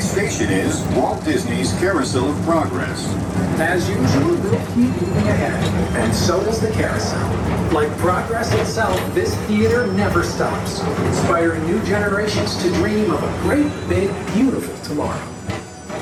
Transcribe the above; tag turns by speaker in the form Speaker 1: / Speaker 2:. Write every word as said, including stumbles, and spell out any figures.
Speaker 1: next station is Walt Disney's Carousel of Progress.
Speaker 2: As usual, we'll keep moving ahead, and so does the carousel. Like progress itself, this theater never stops, inspiring new generations to dream of a great, big, beautiful tomorrow.